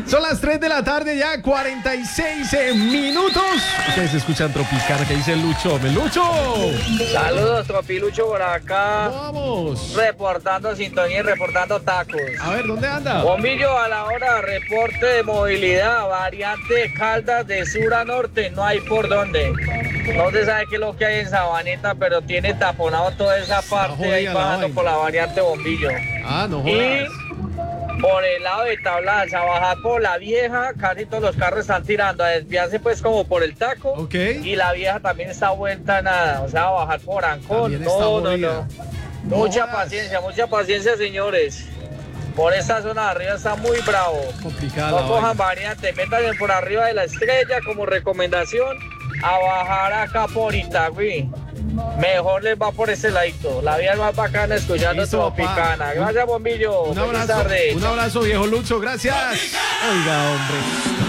Son las 3 de la tarde ya, 46 minutos. Ustedes escuchan Tropicana, que dice Lucho. ¡Melucho! Saludos, Tropilucho por acá. ¡Vamos! Reportando sintonía y reportando tacos. A ver, ¿dónde anda? Bombillo a la hora, reporte de movilidad, variante Caldas de sur a norte, no hay por dónde. No se sabe qué es lo que hay en Sabaneta, pero tiene taponado toda esa parte jodida ahí la bajando vaina. por la variante Bombillo. Ah, no Y jodas. por el lado de Tablas, a bajar por la vieja, casi todos los carros están tirando, a desviarse pues como por el taco. Ok. Y la vieja también está vuelta a nada, o sea, a bajar por Ancón. También está jodida. No Mucha jodas. paciencia, señores. Por esta zona de arriba está muy bravo. Complicada No la cojan vaina. variante, métanse por arriba de la estrella como recomendación a bajar acá por Itagüí. Mejor les va por ese ladito. La vía es más bacana escuchando Listo, papá. Tropicana. Gracias, Bombillo. Un Feliz abrazo, tarde. un abrazo, viejo Lucho, gracias. Oiga, hombre.